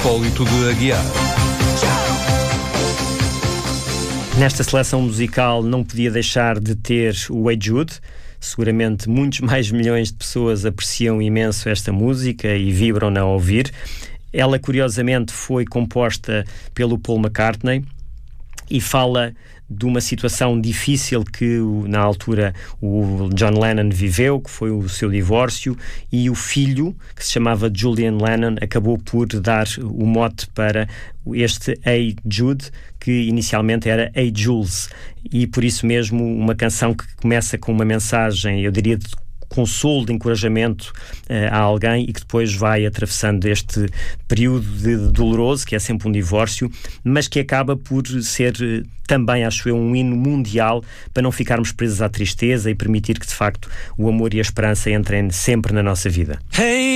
Hipólito de Aguiar. Nesta seleção musical não podia deixar de ter o Hey Jude. Seguramente muitos mais milhões de pessoas apreciam imenso esta música e vibram-na ao ouvir. Ela, curiosamente, foi composta pelo Paul McCartney e fala de uma situação difícil que, na altura, o John Lennon viveu, que foi o seu divórcio, e o filho, que se chamava Julian Lennon, acabou por dar o mote para este Hey Jude, que inicialmente era Hey Jules, e por isso mesmo uma canção que começa com uma mensagem, eu diria, de consolo, de encorajamento a alguém, e que depois vai atravessando este período doloroso, que é sempre um divórcio, mas que acaba por ser também, acho eu, um hino mundial para não ficarmos presos à tristeza e permitir que, de facto, o amor e a esperança entrem sempre na nossa vida. Hey!